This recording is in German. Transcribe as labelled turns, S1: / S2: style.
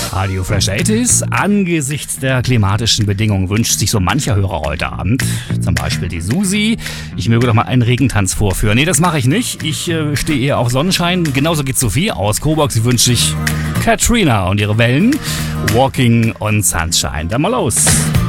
S1: Radio Fresh 80s. Angesichts der klimatischen Bedingungen wünscht sich so mancher Hörer heute Abend, zum Beispiel die Susi, ich möge doch mal einen Regentanz vorführen. Nee, das mache ich nicht. Ich stehe eher auf Sonnenschein. Genauso geht Sophie aus Coburg. Sie wünscht sich Katrina und ihre Wellen. Walking on Sunshine. Dann mal los.